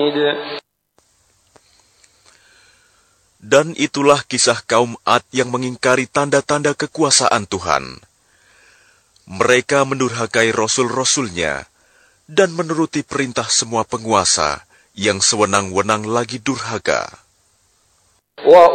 Dan itulah kisah kaum Ad yang mengingkari tanda-tanda kekuasaan Tuhan. Mereka mendurhakai rasul-rasulnya dan menuruti perintah semua penguasa yang sewenang-wenang lagi durhaka.